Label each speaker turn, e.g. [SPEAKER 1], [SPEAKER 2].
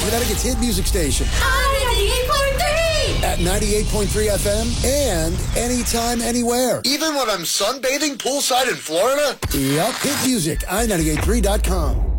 [SPEAKER 1] Connecticut's hit music station. At 98.3 FM and anytime, anywhere.
[SPEAKER 2] Even when I'm sunbathing poolside in Florida?
[SPEAKER 1] Yup, hit music, i98.3.com.